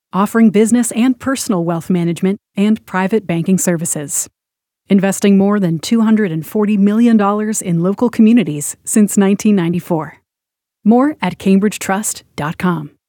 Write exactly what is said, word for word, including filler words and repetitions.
offering business and personal wealth management and private banking services. Investing more than two hundred forty million dollars in local communities since nineteen ninety-four. More at cambridge trust dot com.